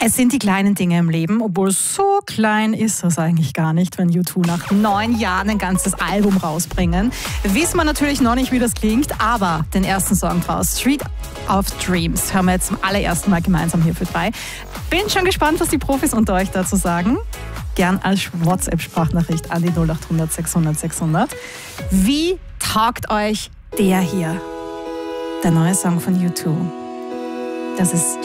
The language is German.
Es sind die kleinen Dinge im Leben, obwohl so klein ist es eigentlich gar nicht, wenn U2 nach 9 Jahren ein ganzes Album rausbringen. Wissen wir natürlich noch nicht, wie das klingt, aber den ersten Song draus, Street of Dreams, hören wir jetzt zum allerersten Mal gemeinsam hier für 3. Bin schon gespannt, was die Profis unter euch dazu sagen. Gern als WhatsApp-Sprachnachricht an die 0800 600 600. Wie taugt euch der hier? Der neue Song von U2. Das ist